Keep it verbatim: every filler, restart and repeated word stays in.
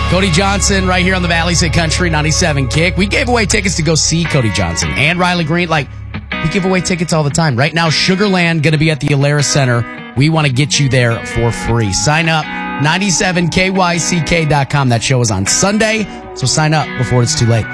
Cody Johnson right here on the Valley's Hit Country ninety-seven Kick. We gave away tickets to go see Cody Johnson and Riley Green. Like, we give away tickets all the time. Right now, Sugarland going to be at the Alara Center. We want to get you there for free. Sign up, ninety-seven K Y C K dot com. That show is on Sunday, so sign up before it's too late.